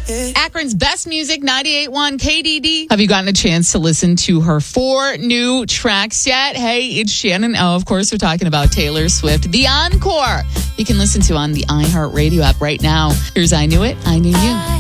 Akron's best music, 98.1 KDD. Have you gotten a chance to listen to her 4 new tracks yet? Hey, it's Shannon. Oh, of course, we're talking about Taylor Swift. The Encore. You can listen to on the iHeartRadio app right now. Here's I Knew It, I Knew You.